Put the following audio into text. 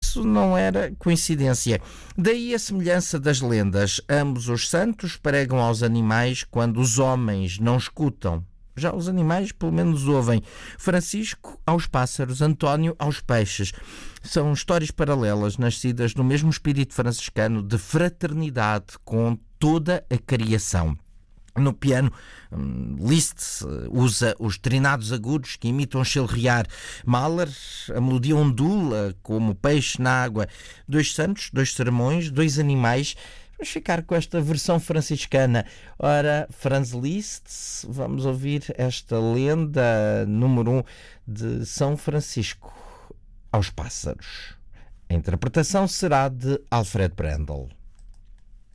isso não era coincidência. Daí a semelhança das lendas. Ambos os santos pregam aos animais quando os homens não escutam. Já os animais, pelo menos, ouvem. Francisco aos pássaros, António aos peixes. São histórias paralelas, nascidas no mesmo espírito franciscano de fraternidade com toda a criação. No piano, Liszt usa os trinados agudos que imitam chilrear. Mahler, a melodia ondula como peixe na água. Dois santos, dois sermões, dois animais. Vamos ficar com esta versão franciscana. Ora, Franz Liszt, vamos ouvir esta lenda número 1 de São Francisco aos pássaros. A interpretação será de Alfred Brendel.